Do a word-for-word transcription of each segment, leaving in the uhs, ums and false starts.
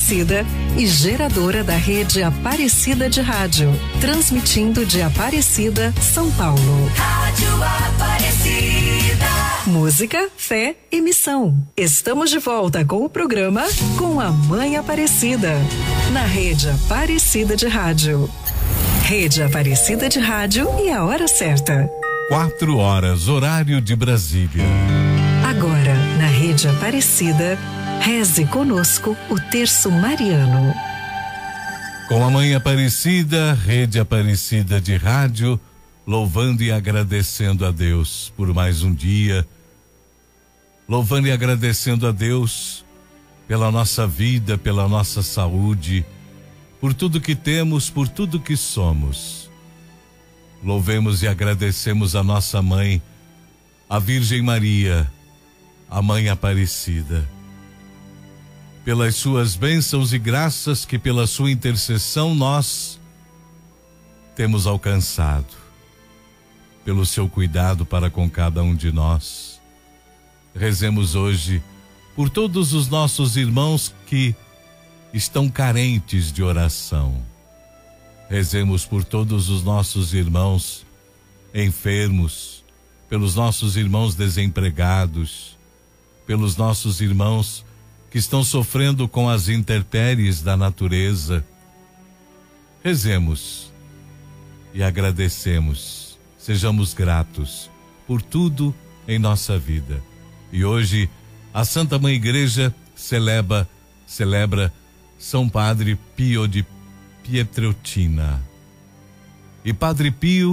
Aparecida e geradora da rede Aparecida de Rádio, transmitindo de Aparecida, São Paulo. Rádio Aparecida. Música, fé e missão. Estamos de volta com o programa Com a Mãe Aparecida, na rede Aparecida de Rádio. Rede Aparecida de Rádio e a hora certa. Quatro horas, horário de Brasília. Agora, na rede Aparecida, reze conosco o terço mariano. Com a Mãe Aparecida, rede Aparecida de Rádio, louvando e agradecendo a Deus por mais um dia, louvando e agradecendo a Deus pela nossa vida, pela nossa saúde, por tudo que temos, por tudo que somos. Louvemos e agradecemos a nossa mãe, a Virgem Maria, a Mãe Aparecida, pelas suas bênçãos e graças que pela sua intercessão nós temos alcançado, pelo seu cuidado para com cada um de nós. Rezemos hoje por todos os nossos irmãos que estão carentes de oração. Rezemos por todos os nossos irmãos enfermos, pelos nossos irmãos desempregados, pelos nossos irmãos que estão sofrendo com as intempéries da natureza. Rezemos e agradecemos, sejamos gratos por tudo em nossa vida. E hoje a Santa Mãe Igreja celebra, celebra São Padre Pio de Pietreutina. E Padre Pio,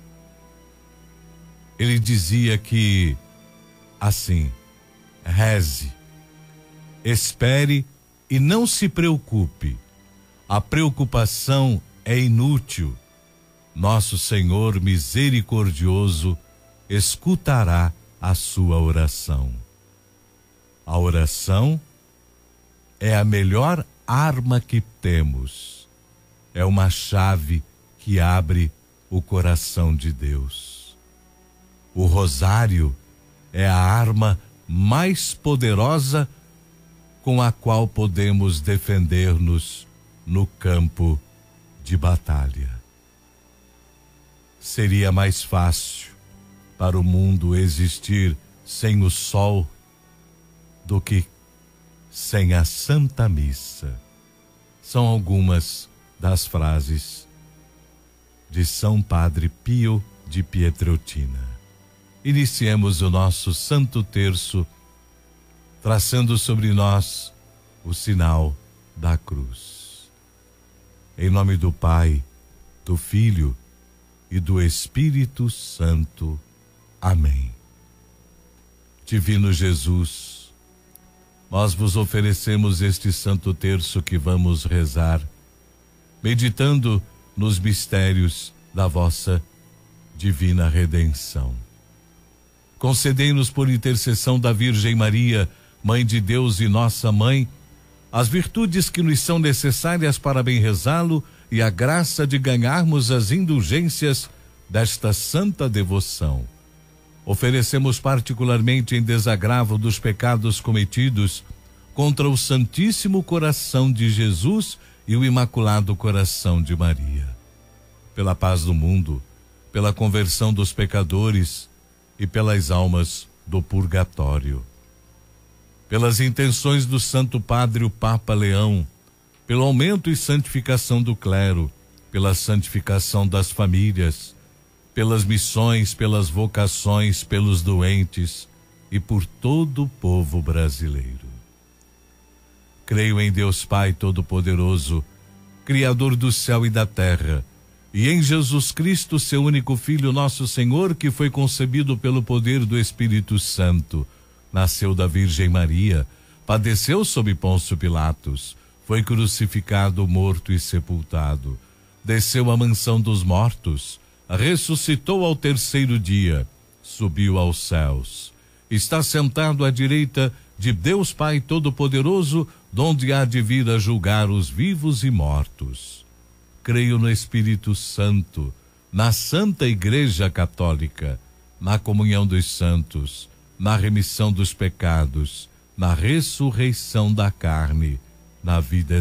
ele dizia que assim: reze, espere e não se preocupe. A preocupação é inútil. Nosso Senhor misericordioso escutará a sua oração. A oração é a melhor arma que temos. É uma chave que abre o coração de Deus. O rosário é a arma mais poderosa com a qual podemos defender-nos no campo de batalha. Seria mais fácil para o mundo existir sem o sol do que sem a Santa Missa. São algumas das frases de São Padre Pio de Pietreutina. Iniciemos o nosso Santo Terço traçando sobre nós o sinal da cruz. Em nome do Pai, do Filho e do Espírito Santo. Amém. Divino Jesus, nós vos oferecemos este Santo Terço que vamos rezar, meditando nos mistérios da vossa divina redenção. Concedei-nos, por intercessão da Virgem Maria, Mãe de Deus e nossa Mãe, as virtudes que nos são necessárias para bem rezá-lo e a graça de ganharmos as indulgências desta santa devoção. Oferecemos particularmente em desagravo dos pecados cometidos contra o Santíssimo Coração de Jesus e o Imaculado Coração de Maria. Pela paz do mundo, pela conversão dos pecadores e pelas almas do purgatório. Pelas intenções do Santo Padre o Papa Leão, pelo aumento e santificação do clero, pela santificação das famílias, pelas missões, pelas vocações, pelos doentes e por todo o povo brasileiro. Creio em Deus Pai Todo-Poderoso, Criador do céu e da terra, e em Jesus Cristo, seu único Filho, nosso Senhor, que foi concebido pelo poder do Espírito Santo, nasceu da Virgem Maria, padeceu sob Pôncio Pilatos, foi crucificado, morto e sepultado, desceu à mansão dos mortos, ressuscitou ao terceiro dia, subiu aos céus, está sentado à direita de Deus Pai Todo-Poderoso, donde há de vir a julgar os vivos e mortos. Creio no Espírito Santo, na Santa Igreja Católica, na comunhão dos santos, na remissão dos pecados, na ressurreição da carne, na vida